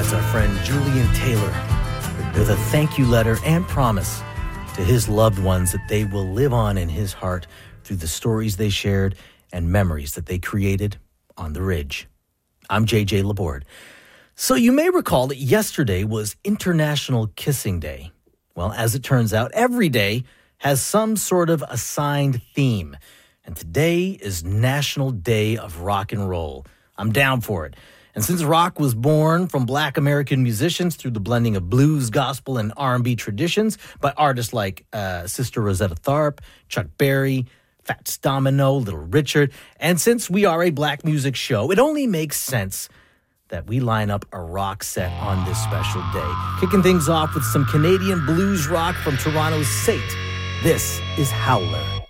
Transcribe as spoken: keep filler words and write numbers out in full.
That's our friend Julian Taylor with a thank you letter and promise to his loved ones that they will live on in his heart through the stories they shared and memories that they created on the Ridge. I'm J J Laborde. So you may recall that yesterday was International Kissing Day. Well, as it turns out, every day has some sort of assigned theme. And today is National Day of Rock and Roll. I'm down for it. And since rock was born from Black American musicians through the blending of blues, gospel, and R and B traditions by artists like uh, Sister Rosetta Tharpe, Chuck Berry, Fats Domino, Little Richard, and since we are a black music show, it only makes sense that we line up a rock set on this special day. Kicking things off with some Canadian blues rock from Toronto's Saint. This is Howler.